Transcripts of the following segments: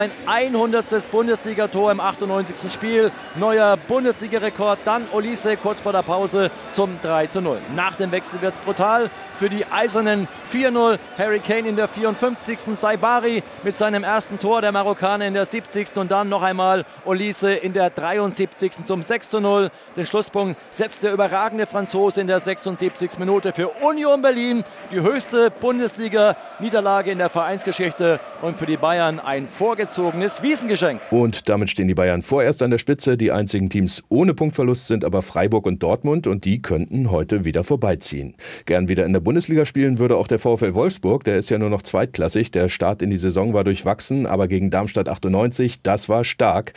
Ein 100. Bundesligator im 98. Spiel. Neuer Bundesligarekord. Dann Olise kurz vor der Pause zum 3:0. Nach dem Wechsel wird es brutal für die Eisernen. 4:0. Harry Kane in der 54. Saibari mit seinem ersten Tor, der Marokkaner in der 70. Und dann noch einmal Olise in der 73. zum 6:0. Den Schlusspunkt setzt der überragende Franzose in der 76. Minute für Union Berlin. Die höchste Bundesliga-Niederlage in der Vereinsgeschichte und für die Bayern ein vorgezogenes Wiesengeschenk. Und damit stehen die Bayern vorerst an der Spitze. Die einzigen Teams ohne Punktverlust sind aber Freiburg und Dortmund und die könnten heute wieder vorbeiziehen. Gern wieder in der Bundesliga spielen würde auch der VfL Wolfsburg. Der ist ja nur noch zweitklassig. Der Start in die Saison war durchwachsen, aber gegen Darmstadt 98, das war stark.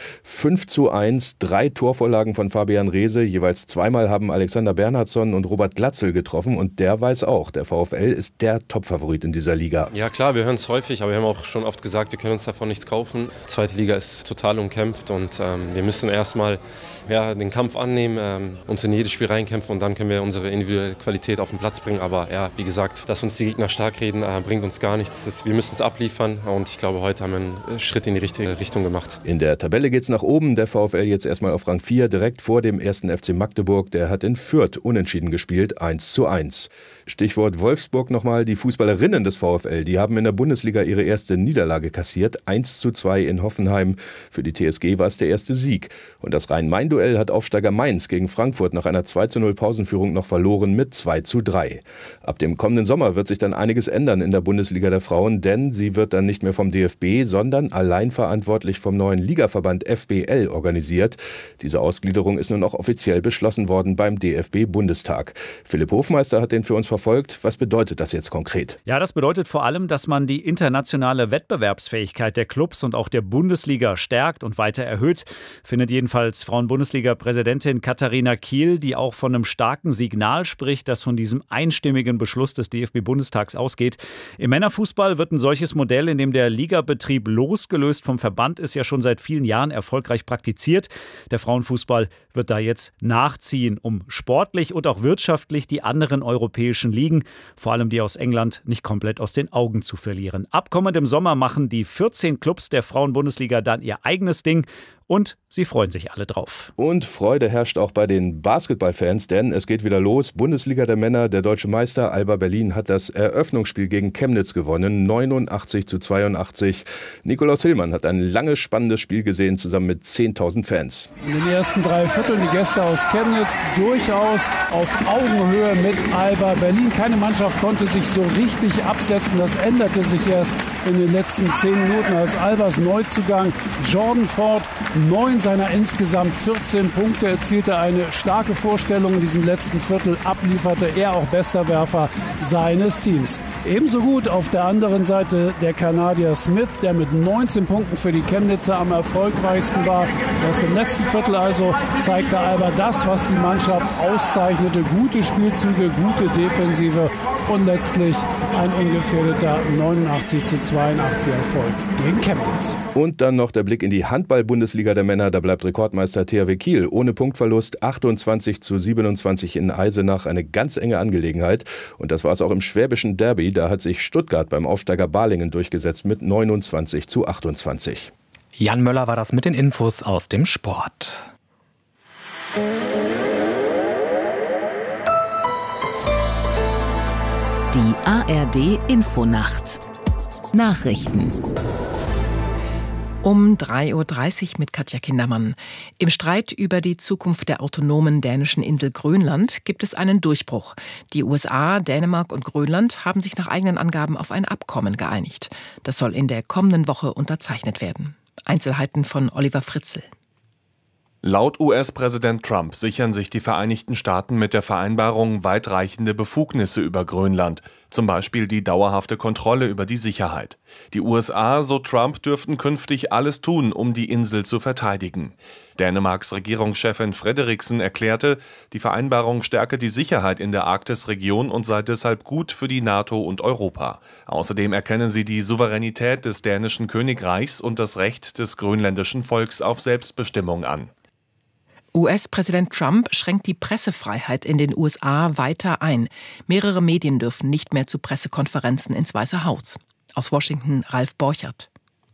5:1, 3 Torvorlagen von Fabian Reese. Jeweils zweimal haben Alexander Bernhardsson und Robert Glatzel getroffen und der weiß auch, der VfL ist der Topfavorit in dieser Liga. Ja klar, wir hören es häufig, aber wir haben auch schon oft gesagt, wir können uns davon nichts kaufen. Die zweite Liga ist total umkämpft und wir müssen erstmal den Kampf annehmen, uns in jedes Spiel reinkämpfen und dann können wir unsere individuelle Qualität auf den Platz bringen. Aber ja, wie gesagt, dass uns die Gegner stark reden, bringt uns gar nichts. Wir müssen es abliefern und ich glaube, heute haben wir einen Schritt in die richtige Richtung gemacht. In der Tabelle geht's nach oben. Der VfL jetzt erstmal auf Rang 4, direkt vor dem 1. FC Magdeburg. Der hat in Fürth unentschieden gespielt, 1:1. Stichwort Wolfsburg nochmal. Die Fußballerinnen des VfL, die haben in der Bundesliga ihre erste Niederlage kassiert, 1:2 in Hoffenheim. Für die TSG war es der erste Sieg. Und das Rhein-Main-Duell hat Aufsteiger Mainz gegen Frankfurt nach einer 2:0 Pausenführung noch verloren mit 2:3. Ab dem kommenden Sommer wird sich dann einiges ändern in der Bundesliga der Frauen, denn sie wird dann nicht mehr vom DFB, sondern allein verantwortlich vom neuen Ligaverband FBL organisiert. Diese Ausgliederung ist nun auch offiziell beschlossen worden beim DFB-Bundestag. Philipp Hofmeister hat den für uns verfolgt. Was bedeutet das jetzt konkret? Ja, das bedeutet vor allem, dass man die internationale Wettbewerbsfähigkeit der Clubs und auch der Bundesliga stärkt und weiter erhöht, findet jedenfalls Frauen-Bundesliga-Präsidentin Katharina Kiel, die auch von einem starken Signal spricht, das von diesem einstimmigen Beschluss des DFB-Bundestags ausgeht. Im Männerfußball wird ein solches Modell, in dem der Ligabetrieb losgelöst vom Verband ist, ja schon seit vielen Jahren erfolgreich praktiziert. Der Frauenfußball wird da jetzt nachziehen, um sportlich und auch wirtschaftlich die anderen europäischen Ligen, vor allem die aus England, nicht komplett aus den Augen zu verlieren. Ab kommendem Sommer machen die 14 Clubs der Frauen-Bundesliga dann ihr eigenes Ding. Und sie freuen sich alle drauf. Und Freude herrscht auch bei den Basketballfans, denn es geht wieder los. Bundesliga der Männer, der deutsche Meister Alba Berlin hat das Eröffnungsspiel gegen Chemnitz gewonnen, 89:82. Nikolaus Hillmann hat ein langes, spannendes Spiel gesehen, zusammen mit 10.000 Fans. In den ersten 3 Vierteln die Gäste aus Chemnitz durchaus auf Augenhöhe mit Alba Berlin. Keine Mannschaft konnte sich so richtig absetzen. Das änderte sich erst in den letzten 10 Minuten, als Albas Neuzugang Jordan Ford 9 seiner insgesamt 14 Punkte erzielte, eine starke Vorstellung in diesem letzten Viertel ablieferte, er auch bester Werfer seines Teams. Ebenso gut auf der anderen Seite der Kanadier Smith, der mit 19 Punkten für die Chemnitzer am erfolgreichsten war. Erst im letzten Viertel also zeigte Alba das, was die Mannschaft auszeichnete. Gute Spielzüge, gute Defensive und letztlich ein ungefährdeter 89:82 Erfolg gegen Chemnitz. Und dann noch der Blick in die Handball-Bundesliga der Männer. Da bleibt Rekordmeister THW Kiel ohne Punktverlust, 28:27 in Eisenach. Eine ganz enge Angelegenheit. Und das war es auch im schwäbischen Derby. Da hat sich Stuttgart beim Aufsteiger Balingen durchgesetzt mit 29:28. Jan Möller war das mit den Infos aus dem Sport. Die ARD Infonacht. Nachrichten. Um 3:30 Uhr mit Katja Kindermann. Im Streit über die Zukunft der autonomen dänischen Insel Grönland gibt es einen Durchbruch. Die USA, Dänemark und Grönland haben sich nach eigenen Angaben auf ein Abkommen geeinigt. Das soll in der kommenden Woche unterzeichnet werden. Einzelheiten von Oliver Fritzl. Laut US-Präsident Trump sichern sich die Vereinigten Staaten mit der Vereinbarung weitreichende Befugnisse über Grönland, zum Beispiel die dauerhafte Kontrolle über die Sicherheit. Die USA, so Trump, dürften künftig alles tun, um die Insel zu verteidigen. Dänemarks Regierungschefin Frederiksen erklärte, die Vereinbarung stärke die Sicherheit in der Arktisregion und sei deshalb gut für die NATO und Europa. Außerdem erkenne sie die Souveränität des dänischen Königreichs und das Recht des grönländischen Volks auf Selbstbestimmung an. US-Präsident Trump schränkt die Pressefreiheit in den USA weiter ein. Mehrere Medien dürfen nicht mehr zu Pressekonferenzen ins Weiße Haus. Aus Washington Ralf Borchert.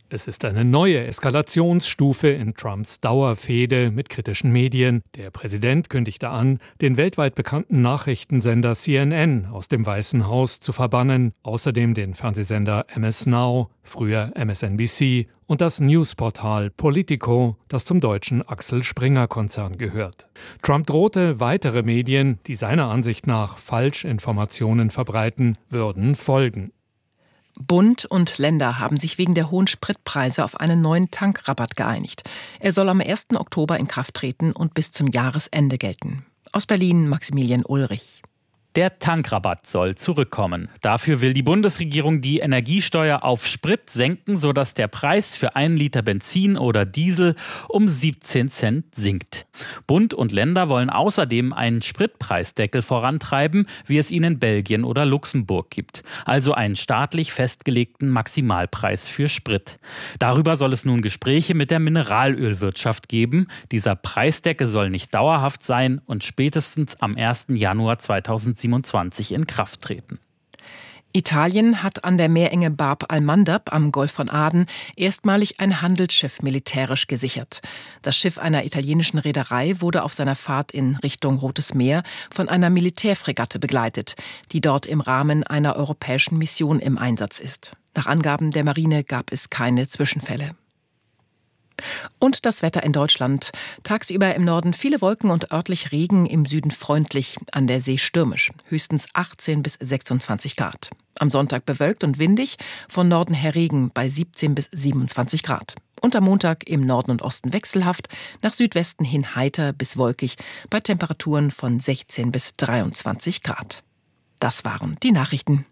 Es ist eine neue Eskalationsstufe in Trumps Dauerfehde mit kritischen Medien. Der Präsident kündigte an, den weltweit bekannten Nachrichtensender CNN aus dem Weißen Haus zu verbannen, außerdem den Fernsehsender MS Now, früher MSNBC, und das Newsportal Politico, das zum deutschen Axel Springer-Konzern gehört. Trump drohte, weitere Medien, die seiner Ansicht nach Falschinformationen verbreiten, würden folgen. Bund und Länder haben sich wegen der hohen Spritpreise auf einen neuen Tankrabatt geeinigt. Er soll am 1. Oktober in Kraft treten und bis zum Jahresende gelten. Aus Berlin Maximilian Ulrich. Der Tankrabatt soll zurückkommen. Dafür will die Bundesregierung die Energiesteuer auf Sprit senken, sodass der Preis für 1 Liter Benzin oder Diesel um 17 Cent sinkt. Bund und Länder wollen außerdem einen Spritpreisdeckel vorantreiben, wie es ihn in Belgien oder Luxemburg gibt. Also einen staatlich festgelegten Maximalpreis für Sprit. Darüber soll es nun Gespräche mit der Mineralölwirtschaft geben. Dieser Preisdeckel soll nicht dauerhaft sein und spätestens am 1. Januar 2027 in Kraft treten. Italien hat an der Meerenge Bab al-Mandab am Golf von Aden erstmalig ein Handelsschiff militärisch gesichert. Das Schiff einer italienischen Reederei wurde auf seiner Fahrt in Richtung Rotes Meer von einer Militärfregatte begleitet, die dort im Rahmen einer europäischen Mission im Einsatz ist. Nach Angaben der Marine gab es keine Zwischenfälle. Und das Wetter in Deutschland. Tagsüber im Norden viele Wolken und örtlich Regen, im Süden freundlich, an der See stürmisch. Höchstens 18 bis 26 Grad. Am Sonntag bewölkt und windig, von Norden her Regen bei 17 bis 27 Grad. Und am Montag im Norden und Osten wechselhaft, nach Südwesten hin heiter bis wolkig, bei Temperaturen von 16 bis 23 Grad. Das waren die Nachrichten.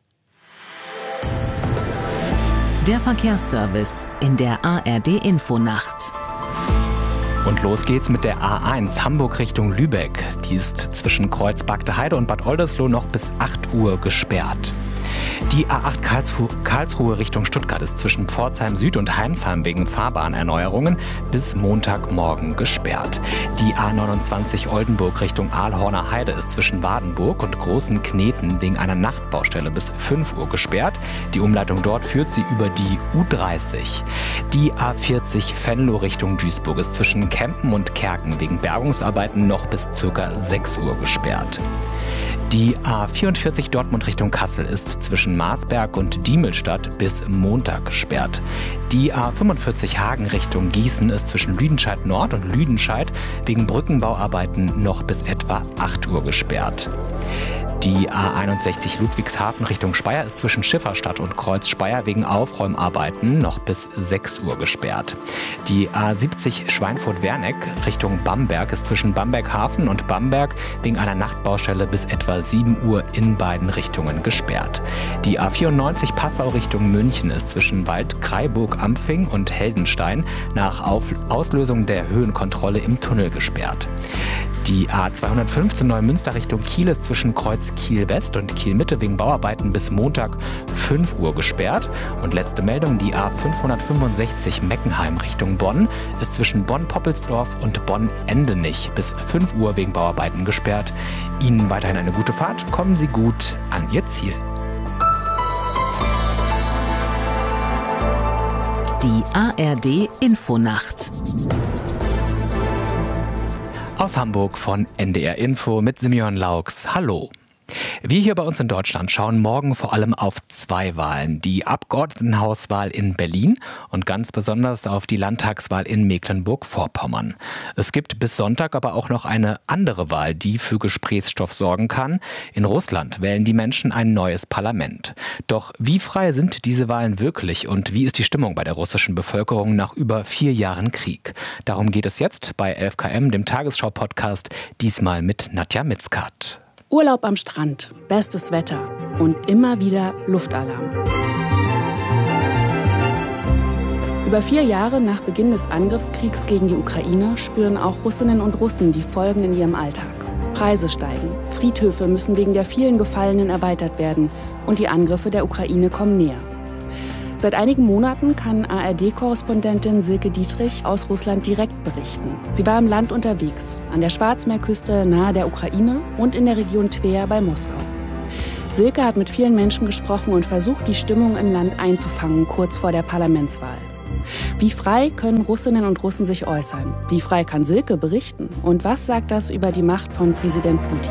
Der Verkehrsservice in der ARD-Infonacht. Und los geht's mit der A1 Hamburg Richtung Lübeck. Die ist zwischen Kreuz-Bagde-Heide und Bad Oldesloe noch bis 8 Uhr gesperrt. Die A8 Karlsruhe Richtung Stuttgart ist zwischen Pforzheim Süd und Heimsheim wegen Fahrbahnerneuerungen bis Montagmorgen gesperrt. Die A29 Oldenburg Richtung Aalhorner Heide ist zwischen Wadenburg und Großen Kneten wegen einer Nachtbaustelle bis 5 Uhr gesperrt. Die Umleitung dort führt sie über die U30. Die A40 Venlo Richtung Duisburg ist zwischen Kempen und Kerken wegen Bergungsarbeiten noch bis ca. 6 Uhr gesperrt. Die A44 Dortmund Richtung Kassel ist zwischen Marsberg und Diemelstadt bis Montag gesperrt. Die A45 Hagen Richtung Gießen ist zwischen Lüdenscheid Nord und Lüdenscheid wegen Brückenbauarbeiten noch bis etwa 8 Uhr gesperrt. Die A61 Ludwigshafen Richtung Speyer ist zwischen Schifferstadt und Kreuz Speyer wegen Aufräumarbeiten noch bis 6 Uhr gesperrt. Die A70 Schweinfurt-Werneck Richtung Bamberg ist zwischen Bamberg-Hafen und Bamberg wegen einer Nachtbaustelle bis etwa 7 Uhr in beiden Richtungen gesperrt. Die A94 Passau Richtung München ist zwischen Wald-Kraiburg-Ampfing und Heldenstein nach Auslösung der Höhenkontrolle im Tunnel gesperrt. Die A215 Neumünster Richtung Kiel ist zwischen Kreuz Kiel-West und Kiel-Mitte wegen Bauarbeiten bis Montag 5 Uhr gesperrt. Und letzte Meldung, die A565 Meckenheim Richtung Bonn ist zwischen Bonn-Poppelsdorf und Bonn-Endenich bis 5 Uhr wegen Bauarbeiten gesperrt. Ihnen weiterhin eine gute Fahrt, kommen Sie gut an Ihr Ziel. Die ARD-Infonacht. Aus Hamburg von NDR Info mit Simeon Laux. Hallo. Wir hier bei uns in Deutschland schauen morgen vor allem auf 2 Wahlen. Die Abgeordnetenhauswahl in Berlin und ganz besonders auf die Landtagswahl in Mecklenburg-Vorpommern. Es gibt bis Sonntag aber auch noch eine andere Wahl, die für Gesprächsstoff sorgen kann. In Russland wählen die Menschen ein neues Parlament. Doch wie frei sind diese Wahlen wirklich und wie ist die Stimmung bei der russischen Bevölkerung nach über 4 Jahren Krieg? Darum geht es jetzt bei 11KM, dem Tagesschau-Podcast, diesmal mit Nadja Mitzkat. Urlaub am Strand, bestes Wetter und immer wieder Luftalarm. Über 4 Jahre nach Beginn des Angriffskriegs gegen die Ukraine spüren auch Russinnen und Russen die Folgen in ihrem Alltag. Preise steigen, Friedhöfe müssen wegen der vielen Gefallenen erweitert werden und die Angriffe der Ukraine kommen näher. Seit einigen Monaten kann ARD-Korrespondentin Silke Dietrich aus Russland direkt berichten. Sie war im Land unterwegs, an der Schwarzmeerküste nahe der Ukraine und in der Region Twer bei Moskau. Silke hat mit vielen Menschen gesprochen und versucht, die Stimmung im Land einzufangen, kurz vor der Parlamentswahl. Wie frei können Russinnen und Russen sich äußern? Wie frei kann Silke berichten? Und was sagt das über die Macht von Präsident Putin?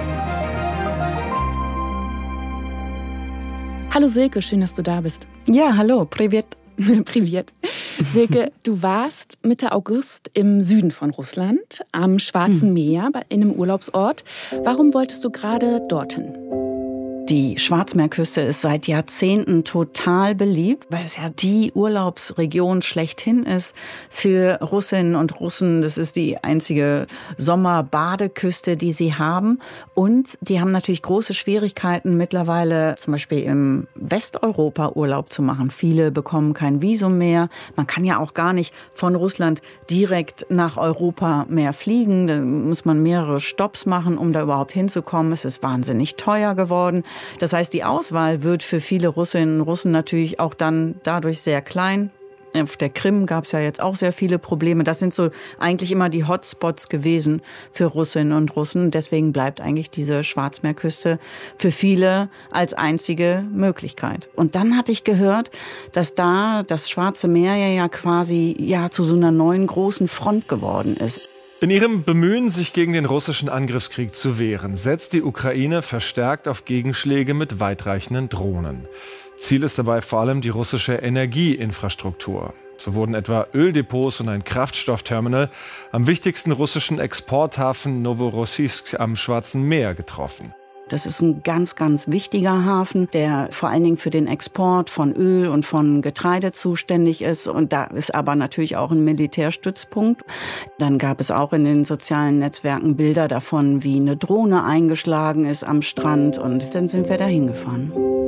Hallo Silke, schön, dass du da bist. Ja, hallo, privet. Privet. Silke, du warst Mitte August im Süden von Russland, am Schwarzen Meer, in einem Urlaubsort. Warum wolltest du gerade dorthin? Die Schwarzmeerküste ist seit Jahrzehnten total beliebt, weil es ja die Urlaubsregion schlechthin ist für Russinnen und Russen. Das ist die einzige Sommerbadeküste, die sie haben. Und die haben natürlich große Schwierigkeiten mittlerweile, zum Beispiel im Westeuropa Urlaub zu machen. Viele bekommen kein Visum mehr. Man kann ja auch gar nicht von Russland direkt nach Europa mehr fliegen. Da muss man mehrere Stopps machen, um da überhaupt hinzukommen. Es ist wahnsinnig teuer geworden. Das heißt, die Auswahl wird für viele Russinnen und Russen natürlich auch dann dadurch sehr klein. Auf der Krim gab es ja jetzt auch sehr viele Probleme. Das sind so eigentlich immer die Hotspots gewesen für Russinnen und Russen. Deswegen bleibt eigentlich diese Schwarzmeerküste für viele als einzige Möglichkeit. Und dann hatte ich gehört, dass da das Schwarze Meer ja quasi zu so einer neuen großen Front geworden ist. In ihrem Bemühen, sich gegen den russischen Angriffskrieg zu wehren, setzt die Ukraine verstärkt auf Gegenschläge mit weitreichenden Drohnen. Ziel ist dabei vor allem die russische Energieinfrastruktur. So wurden etwa Öldepots und ein Kraftstoffterminal am wichtigsten russischen Exporthafen Novorossiysk am Schwarzen Meer getroffen. Das ist ein ganz, ganz wichtiger Hafen, der vor allen Dingen für den Export von Öl und von Getreide zuständig ist. Und da ist aber natürlich auch ein Militärstützpunkt. Dann gab es auch in den sozialen Netzwerken Bilder davon, wie eine Drohne eingeschlagen ist am Strand. Und dann sind wir da hingefahren.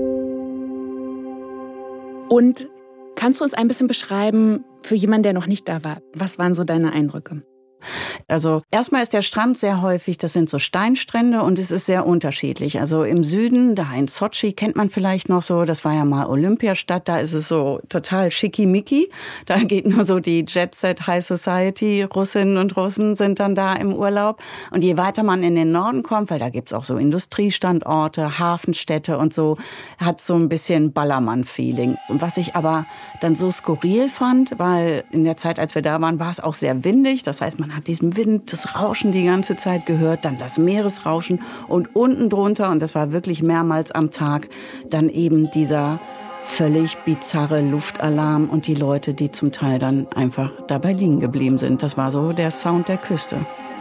Und kannst du uns ein bisschen beschreiben, für jemanden, der noch nicht da war, was waren so deine Eindrücke? Also erstmal ist der Strand sehr häufig, das sind so Steinstrände und es ist sehr unterschiedlich. Also im Süden, da in Sotschi kennt man vielleicht noch so, das war ja mal Olympiastadt, da ist es so total schickimicki. Da geht nur so die Jet-Set High Society, Russinnen und Russen sind dann da im Urlaub. Und je weiter man in den Norden kommt, weil da gibt's auch so Industriestandorte, Hafenstädte und so, hat so ein bisschen Ballermann-Feeling. Und was ich aber dann so skurril fand, weil in der Zeit, als wir da waren, war es auch sehr windig. Das heißt, man hat diesen Wind, das Rauschen die ganze Zeit gehört, dann das Meeresrauschen und unten drunter, und das war wirklich mehrmals am Tag, dann eben dieser völlig bizarre Luftalarm und die Leute, die zum Teil dann einfach dabei liegen geblieben sind. Das war so der Sound der Küste.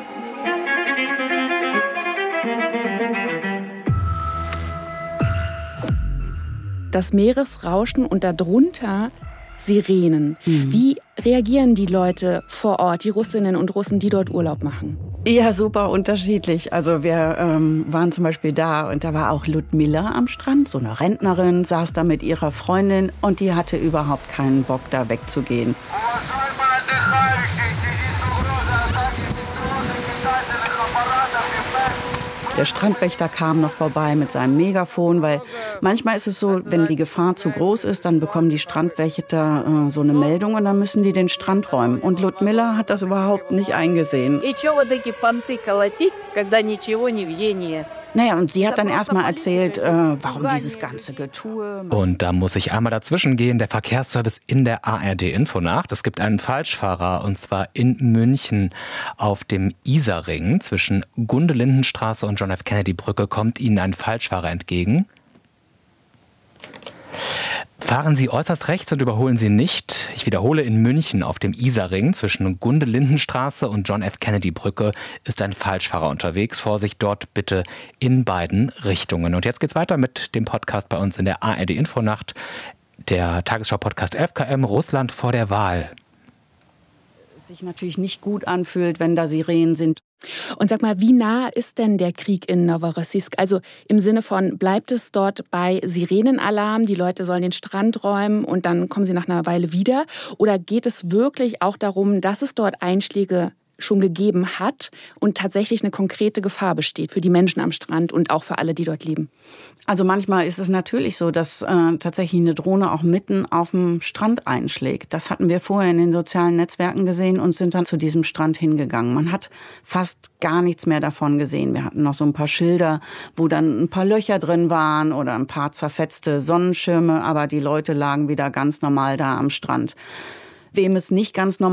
Das Meeresrauschen und darunter Sirenen. Wie reagieren die Leute vor Ort, die Russinnen und Russen, die dort Urlaub machen? Ja, super unterschiedlich. Also wir waren zum Beispiel da und da war auch Ludmilla am Strand, so eine Rentnerin, saß da mit ihrer Freundin und die hatte überhaupt keinen Bock, da wegzugehen. Der Strandwächter kam noch vorbei mit seinem Megafon, weil manchmal ist es so, wenn die Gefahr zu groß ist, dann bekommen die Strandwächter so eine Meldung und dann müssen die den Strand räumen. Und Ludmilla hat das überhaupt nicht eingesehen. Naja, und sie hat dann erstmal erzählt, warum dieses ganze Getue. Und da muss ich einmal dazwischen gehen, der Verkehrsservice in der ARD-Infonacht. Es gibt einen Falschfahrer, und zwar in München auf dem Isarring. Zwischen Gundelindenstraße und John F. Kennedy-Brücke kommt Ihnen ein Falschfahrer entgegen. Fahren Sie äußerst rechts und überholen Sie nicht. Ich wiederhole, in München auf dem Isarring zwischen Gundelindenstraße und John F. Kennedy-Brücke ist ein Falschfahrer unterwegs. Vorsicht dort bitte in beiden Richtungen. Und jetzt geht's weiter mit dem Podcast bei uns in der ARD-Infonacht, der Tagesschau-Podcast FKM Russland vor der Wahl. Sich natürlich nicht gut anfühlt, wenn da Sirenen sind. Und sag mal, wie nah ist denn der Krieg in Novorossiysk? Also im Sinne von, bleibt es dort bei Sirenenalarm, die Leute sollen den Strand räumen und dann kommen sie nach einer Weile wieder? Oder geht es wirklich auch darum, dass es dort Einschläge schon gegeben hat und tatsächlich eine konkrete Gefahr besteht für die Menschen am Strand und auch für alle, die dort leben? Also manchmal ist es natürlich so, dass tatsächlich eine Drohne auch mitten auf dem Strand einschlägt. Das hatten wir vorher in den sozialen Netzwerken gesehen und sind dann zu diesem Strand hingegangen. Man hat fast gar nichts mehr davon gesehen. Wir hatten noch so ein paar Schilder, wo dann ein paar Löcher drin waren oder ein paar zerfetzte Sonnenschirme, aber die Leute lagen wieder ganz normal da am Strand. Wem es nicht ganz normal